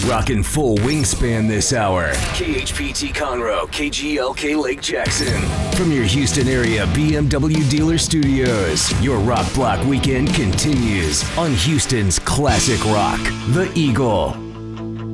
Rockin' full wingspan this hour. KHPT Conroe, KGLK Lake Jackson. From your Houston area BMW dealer studios, your Rock Block weekend continues on Houston's classic rock, The Eagle.